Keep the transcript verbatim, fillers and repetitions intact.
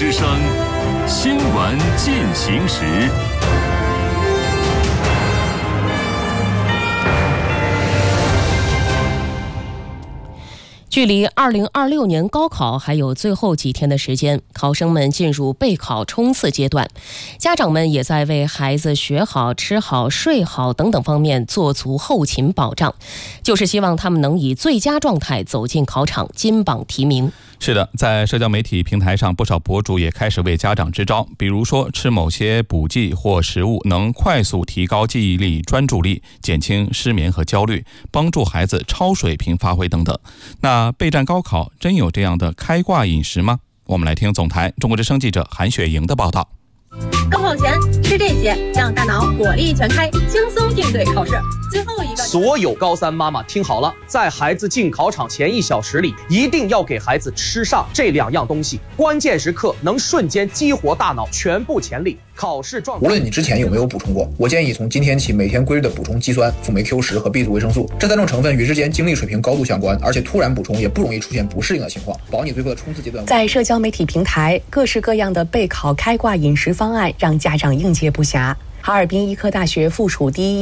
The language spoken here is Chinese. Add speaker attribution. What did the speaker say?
Speaker 1: 之声新闻进行时。
Speaker 2: 距离二零二六年高考还有最后几天的时间，考生们进入备考冲刺阶段，家长们也在为孩子学好、吃好、睡好等等方面做足后勤保障，就是希望他们能以最佳状态走进考场，金榜题名。
Speaker 3: 是的，在社交媒体平台上，不少博主也开始为家长支招，比如说吃某些补剂或食物能快速提高记忆力、专注力，减轻失眠和焦虑，帮助孩子超水平发挥等等。那备战高考真有这样的开挂饮食吗？我们来听总台中国之声记者韩雪莹的报道。
Speaker 4: 高考前吃这些，让大脑火力全开，轻松应对考试。最后一个，
Speaker 5: 所有高三妈妈听好了，在孩子进考场前一小时里，一定要给孩子吃上这两样东西，关键时刻能瞬间激活大脑全部潜力。考试状态，
Speaker 6: 无论你之前有没有补充过，我建议从今天起每天规律的补充肌酸、辅酶 Q 十和 B 族维生素，这三种成分与之间精力水平高度相关，而且突然补充也不容易出现不适应的情况，保你最后的冲刺阶段。
Speaker 7: 在社交媒体平台，各式各样的备考开挂饮食方案让家长应接不暇。哈尔滨医科大学附属第一